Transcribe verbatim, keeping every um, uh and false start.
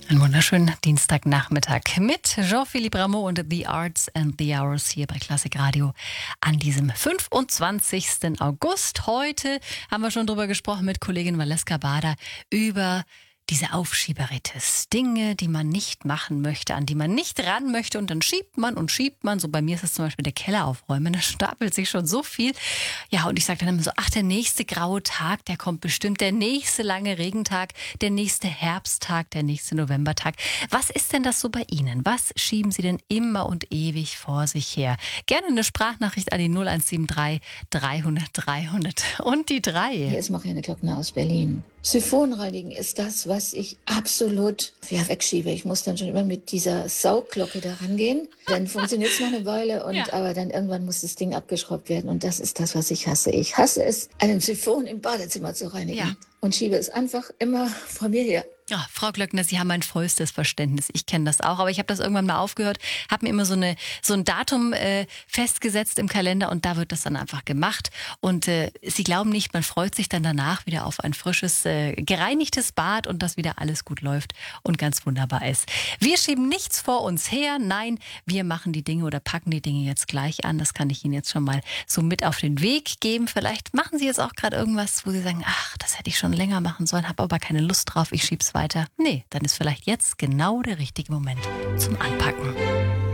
Einen wunderschönen Dienstagnachmittag mit Jean-Philippe Rameau und The Arts and the Hours hier bei Klassik Radio an diesem fünfundzwanzigsten August. Heute haben wir schon drüber gesprochen mit Kollegin Valeska Bader über diese Aufschieberitis. Dinge, die man nicht machen möchte, an die man nicht ran möchte und dann schiebt man und schiebt man. So bei mir ist es zum Beispiel der Keller aufräumen. Da stapelt sich schon so viel. Ja, und ich sage dann immer so, ach, der nächste graue Tag, der kommt bestimmt. Der nächste lange Regentag, der nächste Herbsttag, der nächste Novembertag. Was ist denn das so bei Ihnen? Was schieben Sie denn immer und ewig vor sich her? Gerne eine Sprachnachricht an die null eins sieben drei dreihundert dreihundert und die drei. Hier ist Marianne Glockner aus Berlin. Siphonreinigen ist das, was ich absolut ja, wegschiebe. Ich muss dann schon immer mit dieser Saugglocke da rangehen. Dann funktioniert es noch eine Weile, und, Ja. aber dann irgendwann muss das Ding abgeschraubt werden. Und das ist das, was ich hasse. Ich hasse es, einen Siphon im Badezimmer zu reinigen. Ja. Und schiebe es einfach immer vor mir her. Ja, Frau Glöckner, Sie haben mein vollstes Verständnis. Ich kenne das auch, aber ich habe das irgendwann mal aufgehört, habe mir immer so eine so ein Datum äh, festgesetzt im Kalender und da wird das dann einfach gemacht. Und äh, Sie glauben nicht, man freut sich dann danach wieder auf ein frisches, äh, gereinigtes Bad und dass wieder alles gut läuft und ganz wunderbar ist. Wir schieben nichts vor uns her, nein, wir machen die Dinge oder packen die Dinge jetzt gleich an. Das kann ich Ihnen jetzt schon mal so mit auf den Weg geben. Vielleicht machen Sie jetzt auch gerade irgendwas, wo Sie sagen, ach, das hätte ich schon länger machen sollen, habe aber keine Lust drauf, ich schieb's weiter. Nee, dann ist vielleicht jetzt genau der richtige Moment zum Anpacken.